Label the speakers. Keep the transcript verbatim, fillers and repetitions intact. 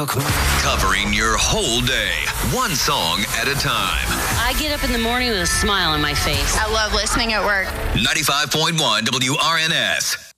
Speaker 1: took me.
Speaker 2: Covering your whole day, one song at a time.
Speaker 3: I get up in the morning with a smile on my face.
Speaker 4: I love listening at work.
Speaker 2: ninety-five point one W R N S.